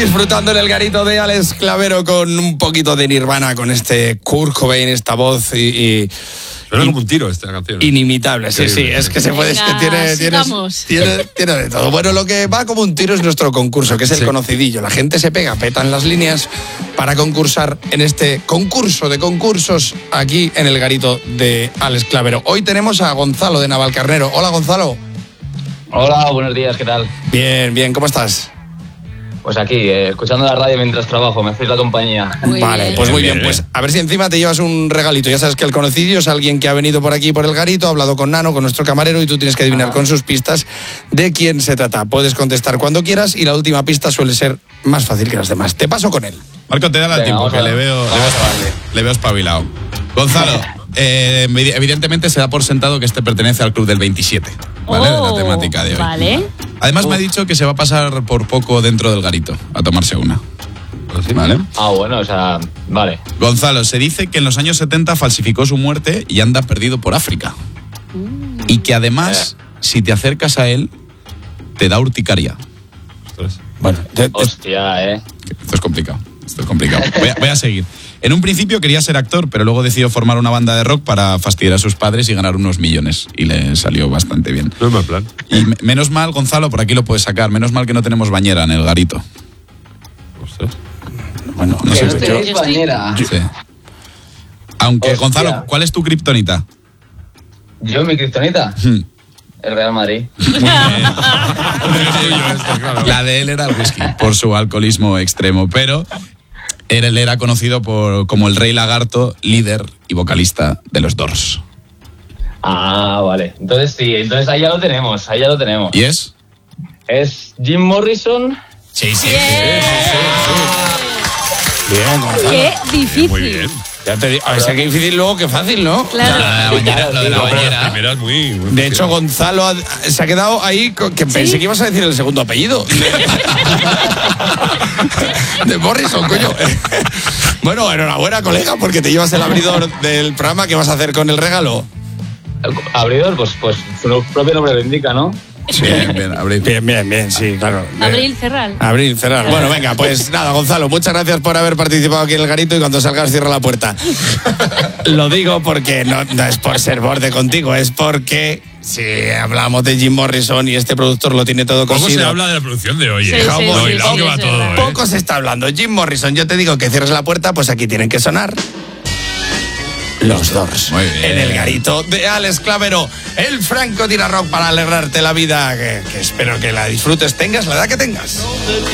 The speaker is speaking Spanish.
disfrutando en el garito de Alex Clavero con un poquito de Nirvana, con este Kurt Cobain, esta voz y suena como un tiro esta canción. Inimitable, sí, es que se puede, es que tiene de todo. Bueno, lo que va como un tiro es nuestro concurso, que es el conocidillo. La gente se pega, petan las líneas para concursar en este concurso de concursos aquí en el garito de Alex Clavero. Hoy tenemos a Gonzalo de Navalcarnero. Hola, Gonzalo. Hola, buenos días, ¿qué tal? Bien, ¿cómo estás? Pues aquí, escuchando la radio mientras trabajo, me hacéis la compañía. Vale, pues muy bien. Pues a ver si encima te llevas un regalito. Ya sabes que el conocido es alguien que ha venido por aquí, por el garito, ha hablado con Nano, con nuestro camarero, y tú tienes que adivinar con sus pistas de quién se trata. Puedes contestar cuando quieras y la última pista suele ser más fácil que las demás. Te paso con él. Marco, te da el tiempo, que le veo espabilado. Gonzalo, evidentemente se da por sentado que este pertenece al club del 27, ¿vale? De la temática de hoy. Vale. Además me ha dicho que se va a pasar por poco dentro del garito a tomarse una. ¿Vale? Bueno, o sea, vale. Gonzalo, se dice que en los años 70 falsificó su muerte y anda perdido por África. Y que además, si te acercas a él, te da urticaria. Bueno, hostia, Esto es complicado. Voy a seguir. En un principio quería ser actor, pero luego decidió formar una banda de rock para fastidiar a sus padres y ganar unos millones. Y le salió bastante bien. No es mal plan. Y menos mal, Gonzalo, por aquí lo puedes sacar. Menos mal que no tenemos bañera en el garito. Ostras. Bueno, no sé. Sí. Aunque, hostia. Gonzalo, ¿cuál es tu kriptonita? ¿Yo, mi kriptonita? El Real Madrid. La de él era el whisky, por su alcoholismo extremo, pero él era conocido como el Rey Lagarto, líder y vocalista de los Doors. Vale. Entonces sí, ahí ya lo tenemos. ¿Y es? Es Jim Morrison. Sí. Bien, Gonzalo. Qué difícil. Muy bien. Ya te digo, a ver si qué difícil luego, qué fácil, ¿no? Claro. Lo de la bañera. La primera es muy De difícil. hecho, Gonzalo se ha quedado ahí, que pensé que ibas a decir el segundo apellido. De Morrison, coño. Bueno, enhorabuena, colega, porque te llevas el abridor del programa. ¿Qué vas a hacer con el regalo? Abridor, pues su propio nombre lo indica, ¿no? Sí, bien, abrir. Bien, sí, claro. Abrir, cerrar. Abrir, cerrar. Bueno, venga, pues nada, Gonzalo, muchas gracias por haber participado aquí en el garito y cuando salgas cierra la puerta. Lo digo porque no es por ser borde contigo, es porque si hablamos de Jim Morrison y este productor lo tiene todo ¿Cómo cosido. se habla de la producción de hoy? Sí, No, sí, y lado que va sí, todo, sí. Poco se está hablando. Jim Morrison, yo te digo que cierres la puerta, pues aquí tienen que sonar los Doors. Muy bien. En el garito de Alex Clavero, el Franco Tira Rock para alegrarte la vida, que espero que la disfrutes, tengas la edad que tengas.